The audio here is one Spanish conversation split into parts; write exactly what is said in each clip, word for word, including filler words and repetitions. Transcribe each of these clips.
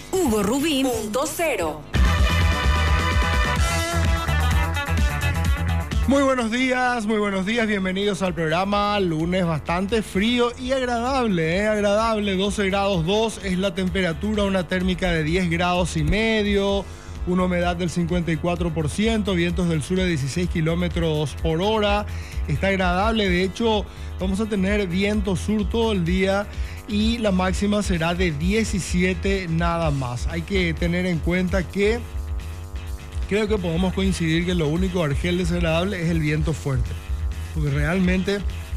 Hugo Rubín punto cero. Muy buenos días, muy buenos días, bienvenidos al programa. Lunes bastante frío y agradable, ¿eh? agradable, doce grados dos es la temperatura, una térmica de diez grados y medio, una humedad del cincuenta y cuatro por ciento, vientos del sur de dieciséis kilómetros por hora. Está agradable, de hecho vamos a tener viento sur todo el día y la máxima será de diecisiete nada más. Hay que tener en cuenta que creo que podemos coincidir que lo único argel desagradable es el viento fuerte, porque realmente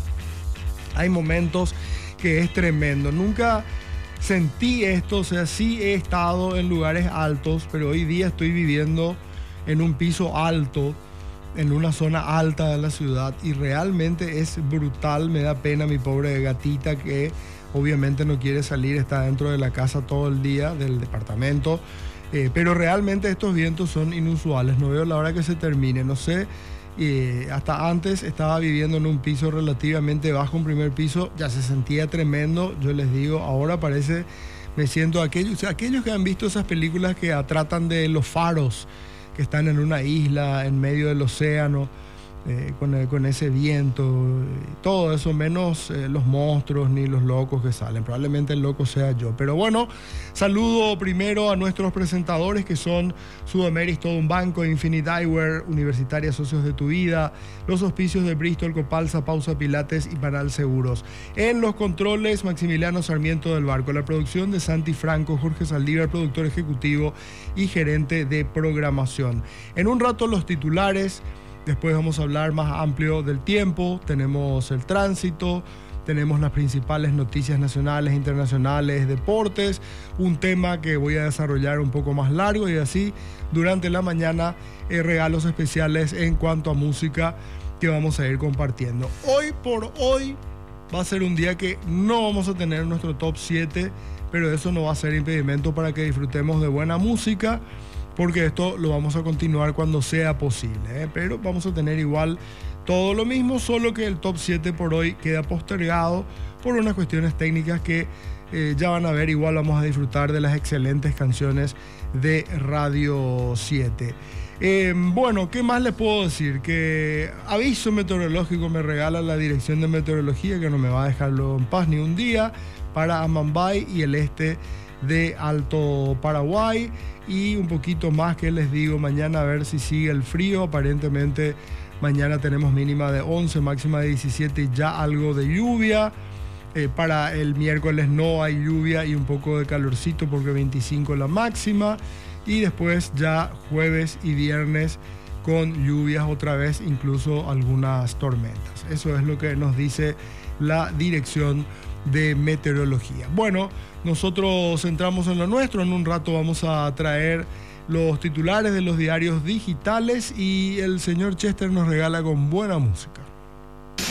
hay momentos que es tremendo. Nunca sentí esto, o sea, sí he estado en lugares altos, pero hoy día estoy viviendo en un piso alto, en una zona alta de la ciudad, y realmente es brutal. Me da pena mi pobre gatita, que obviamente no quiere salir, está dentro de la casa todo el día, del departamento. Eh, pero realmente estos vientos son inusuales, no veo la hora que se termine, no sé, eh, hasta antes estaba viviendo en un piso relativamente bajo, un primer piso, ya se sentía tremendo, yo les digo, ahora parece, me siento aquellos, o sea, aquellos que han visto esas películas que tratan de los faros, que están en una isla, en medio del océano, eh, con, el, con ese viento, eh, todo eso, menos eh, los monstruos ni los locos que salen. Probablemente el loco sea yo. Pero bueno, saludo primero a nuestros presentadores, que son Sudameris, todo un banco, Infinite Eyewear, Universitaria Socios de tu Vida, los auspicios de Bristol, Copalsa, Pausa Pilates y Panal Seguros. En los controles, Maximiliano Sarmiento del Barco. La producción de Santi Franco, Jorge Saldívar, productor ejecutivo y gerente de programación. En un rato los titulares. Después vamos a hablar más amplio del tiempo, tenemos el tránsito, tenemos las principales noticias nacionales, internacionales, deportes, un tema que voy a desarrollar un poco más largo, y así durante la mañana eh, regalos especiales en cuanto a música que vamos a ir compartiendo. Hoy por hoy va a ser un día que no vamos a tener nuestro top siete, pero eso no va a ser impedimento para que disfrutemos de buena música, porque esto lo vamos a continuar cuando sea posible, ¿eh? Pero vamos a tener igual todo lo mismo, solo que el top siete por hoy queda postergado por unas cuestiones técnicas que eh, ya van a ver. Igual vamos a disfrutar de las excelentes canciones de Radio siete. Eh, bueno, ¿qué más les puedo decir? Que aviso meteorológico me regala la Dirección de Meteorología, que no me va a dejarlo en paz ni un día, para Amambay y el este de Alto Paraguay, y un poquito más que les digo, mañana a ver si sigue el frío. Aparentemente mañana tenemos mínima de once, máxima de diecisiete y ya algo de lluvia. Eh, para el miércoles no hay lluvia y un poco de calorcito, porque veinticinco la máxima, y después ya jueves y viernes con lluvias otra vez, incluso algunas tormentas. Eso es lo que nos dice la Dirección de Meteorología. Bueno, nosotros entramos en lo nuestro. En un rato vamos a traer los titulares de los diarios digitales y el señor Chester nos regala con buena música.